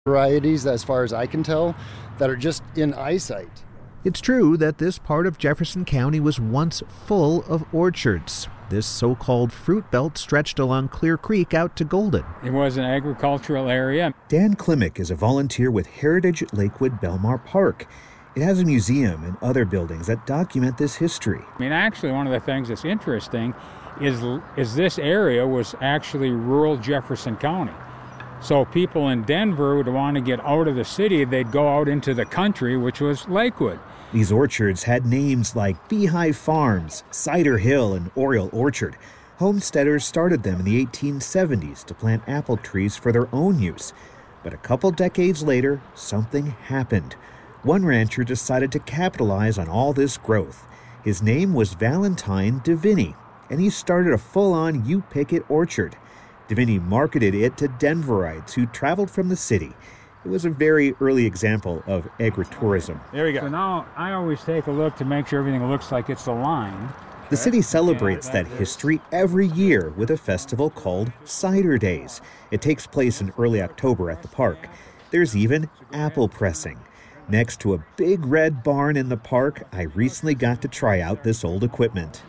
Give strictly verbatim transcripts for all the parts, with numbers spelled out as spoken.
varieties, as far as I can tell, that are just in eyesight. It's true that this part of Jefferson County was once full of orchards. This so-called fruit belt stretched along Clear Creek out to Golden. It was an agricultural area. Dan Klimek is a volunteer with Heritage Lakewood Belmar Park. It has a museum and other buildings that document this history. I mean, actually, one of the things that's interesting is, is this area was actually rural Jefferson County. So people in Denver would want to get out of the city, they'd go out into the country, which was Lakewood. These orchards had names like Beehive Farms, Cider Hill, and Oriole Orchard. Homesteaders started them in the eighteen seventies to plant apple trees for their own use. But a couple decades later, something happened. One rancher decided to capitalize on all this growth. His name was Valentine DeVinny, and he started a full-on U-Picket orchard. DeVinny marketed it to Denverites who traveled from the city. It was a very early example of agritourism. There we go. So now I always take a look to make sure everything looks like it's aligned. The city celebrates that history every year with a festival called Cider Days. It takes place in early October at the park. There's even apple pressing. Next to a big red barn in the park, I recently got to try out this old equipment.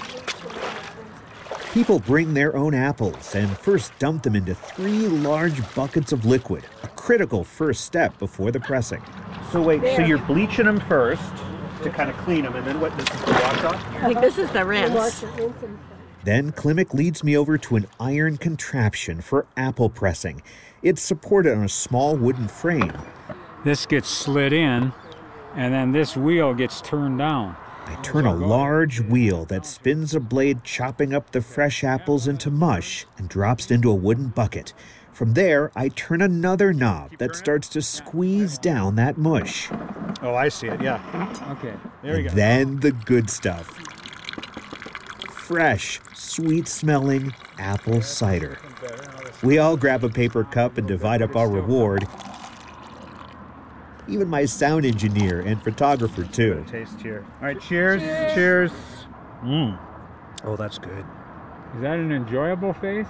People bring their own apples and first dump them into three large buckets of liquid, a critical first step before the pressing. So wait, so you're bleaching them first to kind of clean them, and then what, this is the wash off? I think this is the rinse. Then Klimek leads me over to an iron contraption for apple pressing. It's supported on a small wooden frame. This gets slid in, and then this wheel gets turned down. I turn a large wheel that spins a blade, chopping up the fresh apples into mush and drops it into a wooden bucket. From there, I turn another knob that starts to squeeze down that mush. Oh, I see it, yeah. Okay, there we go. And then the good stuff. Fresh, sweet-smelling apple cider. We all grab a paper cup and divide up our reward. Even my sound engineer and photographer, too. Taste here. All right, cheers, cheers. Mmm. Oh, that's good. Is that an enjoyable face?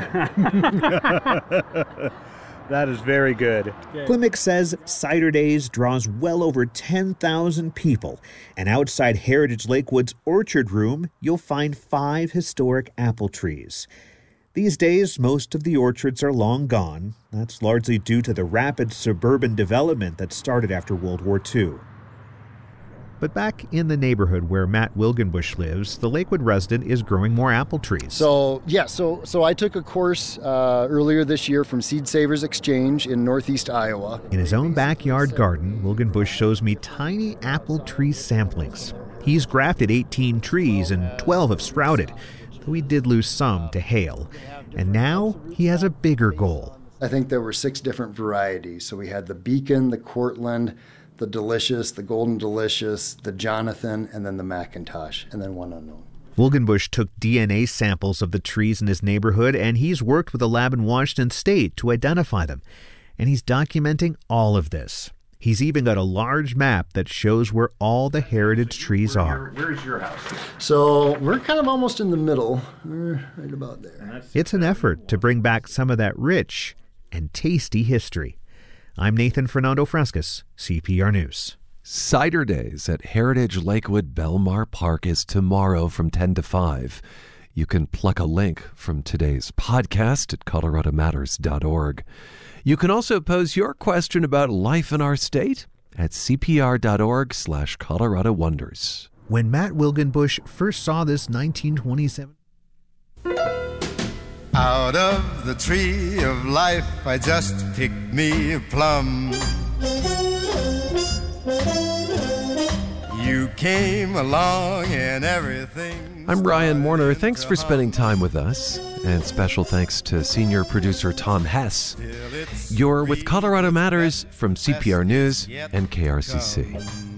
That is very good. Klimek says Cider Days draws well over ten thousand people. And outside Heritage Lakewood's orchard room, you'll find five historic apple trees. These days, most of the orchards are long gone. That's largely due to the rapid suburban development that started after World War Two. But back in the neighborhood where Matt Wilgenbush lives, the Lakewood resident is growing more apple trees. So, yeah, so so I took a course uh, earlier this year from Seed Savers Exchange in northeast Iowa. In his own backyard garden, Wilgenbush shows me tiny apple tree samplings. He's grafted eighteen trees and twelve have sprouted, though he did lose some to hail. And now he has a bigger goal. I think there were six different varieties. So we had the Beacon, the Cortland, the Delicious, the Golden Delicious, the Jonathan, and then the Macintosh, and then one unknown. Wilgenbush took D N A samples of the trees in his neighborhood, and he's worked with a lab in Washington State to identify them. And he's documenting all of this. He's even got a large map that shows where all the heritage trees are. Where's your house? So we're kind of almost in the middle. We're right about there. It's an effort to bring back some of that rich and tasty history. I'm Nathan Fernando Frescas, C P R News. Cider Days at Heritage Lakewood Belmar Park is tomorrow from ten to five. You can pluck a link from today's podcast at colorado matters dot org. You can also pose your question about life in our state at c p r dot org slash Colorado Wonders. When Matt Wilgenbush first saw this nineteen twenty-seven... Out of the tree of life, I just picked me a plum. You came along and everything... I'm Ryan Warner. Thanks for spending time with us. And special thanks to senior producer Tom Hess. You're with Colorado Matters from C P R News and K R C C.